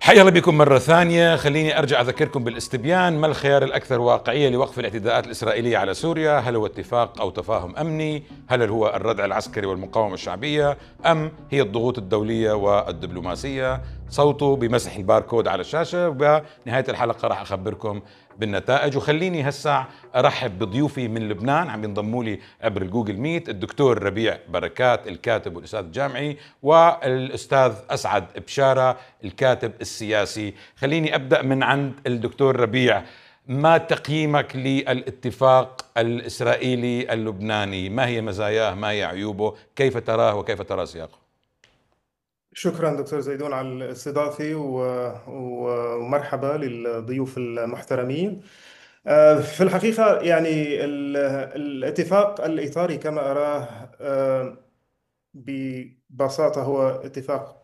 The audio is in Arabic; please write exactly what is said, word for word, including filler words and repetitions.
حيا الله بكم مرة ثانية. خليني أرجع أذكركم بالاستبيان. ما الخيار الأكثر واقعية لوقف الاعتداءات الإسرائيلية على سوريا؟ هل هو اتفاق أو تفاهم أمني؟ هل هو الردع العسكري والمقاومة الشعبية؟ أم هي الضغوط الدولية والدبلوماسية؟ صوتوا بمسح الباركود على الشاشة، وبنهاية الحلقة راح أخبركم بالنتائج. وخليني هسا أرحب بضيوفي من لبنان عم ينضموا لي عبر الجوجل ميت: الدكتور ربيع بركات الكاتب والأستاذ الجامعي، والأستاذ أسعد بشارة الكاتب السياسي. خليني أبدأ من عند الدكتور ربيع. ما تقييمك للاتفاق الإسرائيلي اللبناني؟ ما هي مزاياه؟ ما هي عيوبه؟ كيف تراه وكيف ترى سياقه؟ شكرا دكتور زيدون على الاستضافة و- و- ومرحبا للضيوف المحترمين. آه، في الحقيقة يعني ال- الاتفاق الإطاري كما أراه، آه، ببساطة هو اتفاق